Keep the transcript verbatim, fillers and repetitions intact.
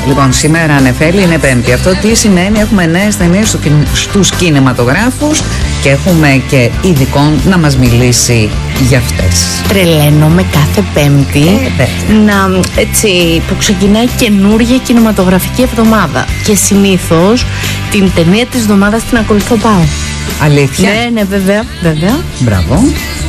Λοιπόν, σήμερα Νεφέλη είναι Πέμπτη. Αυτό τι σημαίνει? Έχουμε νέες ταινίες στους κινηματογράφους και έχουμε και ειδικό να μας μιλήσει για αυτές. Τρελαίνομαι κάθε Πέμπτη ε, να, έτσι, που ξεκινάει καινούργια κινηματογραφική εβδομάδα. Και συνήθως την ταινία της εβδομάδας την ακολουθώ πάω. Αλήθεια? Ναι, ναι, βέβαια, βέβαια. Μπράβο.